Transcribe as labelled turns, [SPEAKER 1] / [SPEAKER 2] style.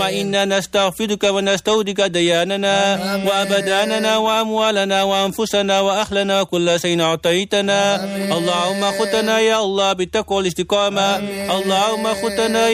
[SPEAKER 1] وإنا نستغفرك ونستودعك دياننا وأبداننا وأموالنا وأنفسنا وأهلنا وكل شيء أعطيتنا. اللهم خذنا يا الله بالتقوى والاستقامة. اللهم خذنا